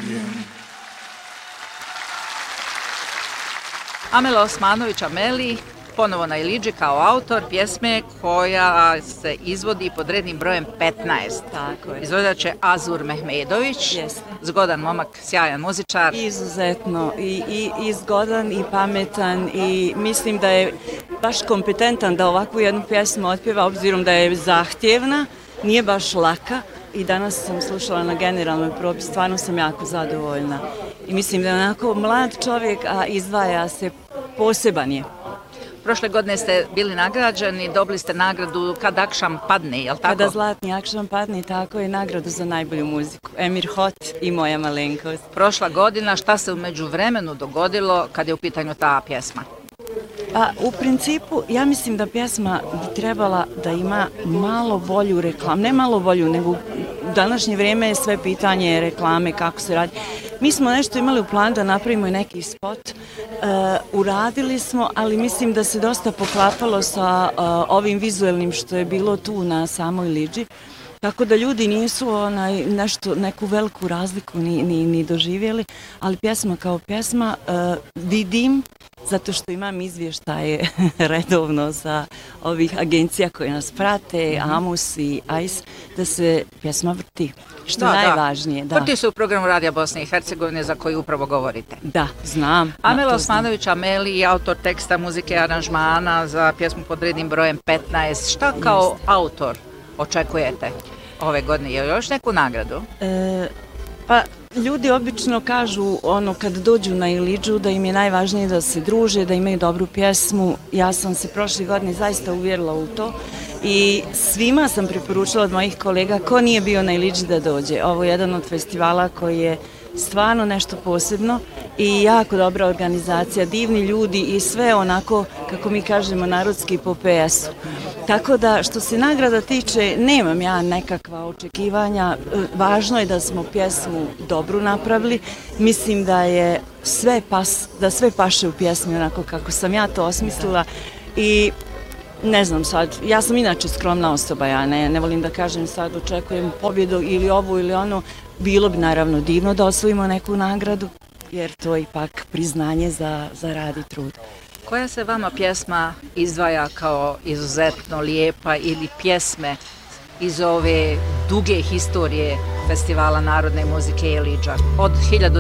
Amela Osmanović Ameli, ponovo na Ilidži kao autor pjesme koja se izvodi pod rednim brojem 15. Tako je. Izvođač je Azur Mehmedović, Jeste. Zgodan momak, sjajan muzičar. Izuzetno i zgodan i pametan i mislim da je baš kompetentan da ovakvu jednu pjesmu otpjeva, obzirom da je zahtjevna, nije baš laka i danas sam slušala na generalnoj probi, stvarno sam jako zadovoljna. I mislim da je onako mlad čovjek, a izdvaja se, poseban je. Prošle godine ste bili nagrađeni, dobili ste nagradu Kad akšam padne, je li tako? Kada zlatni akšam padne, tako je, nagradu za najbolju muziku. Emir Hot i Moja malenkost. Prošla godina, šta se u međuvremenu dogodilo kad je u pitanju ta pjesma? Pa, u principu, ja mislim da pjesma bi trebala da ima malo bolju reklamu, ne malo bolju, nego u današnje vrijeme je sve pitanje reklame, kako se radi. Mi smo nešto imali u planu da napravimo i neki spot, uradili smo, ali mislim da se dosta poklapalo sa ovim vizuelnim što je bilo tu na samoj Ilidži. Tako da ljudi nisu neku veliku razliku ni doživjeli, ali pjesma kao pjesma vidim, zato što imam izvještaje redovno sa ovih agencija koje nas prate, Amus i AIS, da se pjesma vrti, što je najvažnije. Da. Vrti se u programu Radija Bosne i Hercegovine za koji upravo govorite. Da, znam. Amela Osmanović Ameli, autor teksta, muzike i aranžmana za pjesmu pod rednim brojem 15. Šta kao autor očekujete ove godine? Je li još neku nagradu? Pa ljudi obično kažu kad dođu na Ilidžu da im je najvažnije da se druže, da imaju dobru pjesmu. Ja sam se prošle godine zaista uvjerila u to i svima sam preporučila od mojih kolega ko nije bio na Ilidži da dođe. Ovo je jedan od festivala koji je stvarno nešto posebno i jako dobra organizacija, divni ljudi i sve onako, kako mi kažemo, narodski po PS-u. Tako da, što se nagrada tiče, nemam ja nekakva očekivanja. Važno je da smo pjesmu dobru napravili. Mislim da je da sve paše u pjesmi onako kako sam ja to osmislila i ne znam sad, ja sam inače skromna osoba, ja ne volim da kažem sad očekujem pobjedu ili ovu ili ono. Bilo bi naravno divno da osvojimo neku nagradu, jer to je ipak priznanje za rad i trud. Koja se vama pjesma izdvaja kao izuzetno lijepa ili pjesme iz ove duge historije Festivala narodne muzike Ilidža? Od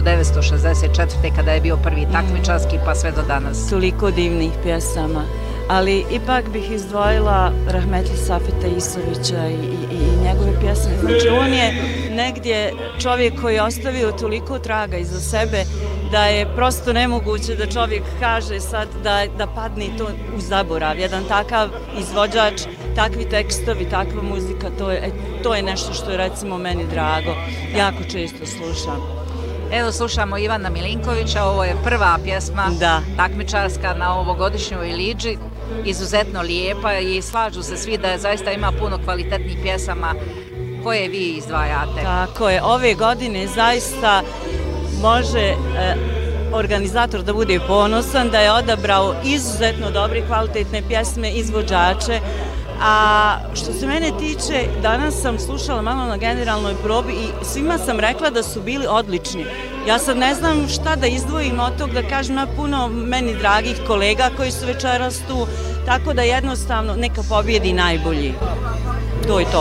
1964. kada je bio prvi takmičarski pa sve do danas. Toliko divnih pjesama, ali ipak bih izdvojila Rahmetli Safeta Isovića i njegove pjesme. Znači on je negdje čovjek koji je ostavio toliko traga iza sebe da je prosto nemoguće da čovjek kaže sad da padne to u zaborav. Jedan takav izvođač, takvi tekstovi, takva muzika, to je nešto što je recimo meni drago. Jako često slušam. Evo slušamo Ivana Milinkovića, ovo je prva pjesma takmičarska na ovogodišnjoj Ilidži, izuzetno lijepa i slažu se svi da zaista ima puno kvalitetnih pjesama koje vi izdvajate. Tako je, ove godine zaista može organizator da bude ponosan da je odabrao izuzetno dobre kvalitetne pjesme, izvođače. A što se mene tiče, danas sam slušala malo na generalnoj probi i svima sam rekla da su bili odlični. Ja sad ne znam šta da izdvojim od tog, da kažem, ima puno meni dragih kolega koji su večeras tu, tako da jednostavno neka pobjedi najbolji. To je to.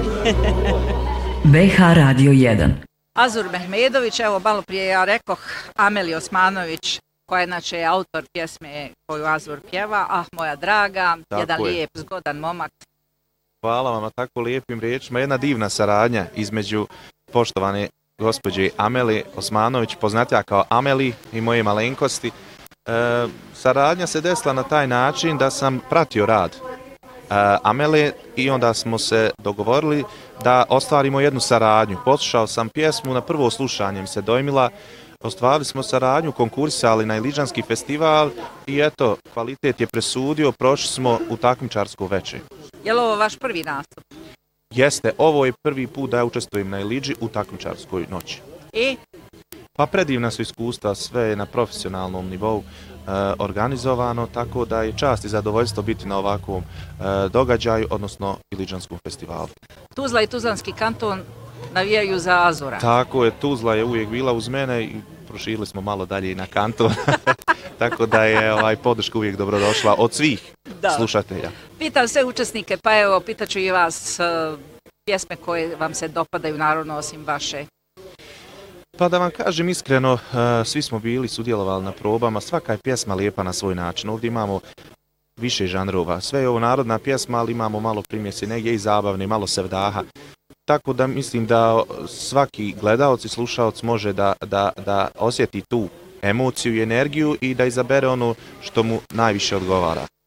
BH Radio 1. Azur Mehmedović, evo malo prije ja rekoh, Ameli Osmanović, koja je inače autor pjesme koju Azur pjeva, Ah moja draga, jedan lijep, zgodan momak. Hvala vam na tako lijepim riječima. Jedna divna saradnja između poštovane gospođe Ameli Osmanović, poznatija kao Ameli i moje malenkosti. Saradnja se desila na taj način da sam pratio rad Amele i onda smo se dogovorili da ostvarimo jednu saradnju. Poslušao sam pjesmu, na prvo slušanje mi se dojmila, ostvarili smo saradnju, konkursali na Ilidžanski festival i eto, kvalitet je presudio, prošli smo u takmičarsko veče. Je li ovo vaš prvi nastup? Jeste, ovo je prvi put da ja učestvujem na Ilidži u takmičarskoj noći. I? Pa predivna su iskustva, sve je na profesionalnom nivou organizovano, tako da je čast i zadovoljstvo biti na ovakvom događaju, odnosno Ilidžanskom festivalu. Tuzla i Tuzlanski kanton navijaju za Azura. Tako je, Tuzla je uvijek bila uz mene i proširili smo malo dalje i na kanton. Tako da je podrška uvijek dobrodošla od svih slušatelja. Pitam sve učesnike, pa evo, pitaću i vas pjesme koje vam se dopadaju, naravno osim vaše. Pa da vam kažem iskreno, svi smo bili, sudjelovali na probama, svaka je pjesma lijepa na svoj način. Ovdje imamo više žanrova. Sve je ovo narodna pjesma, ali imamo malo primjesi negdje i zabavne, malo sevdaha. Tako da mislim da svaki gledalac i slušalac može da osjeti tu emociju i energiju i da izabere ono što mu najviše odgovara.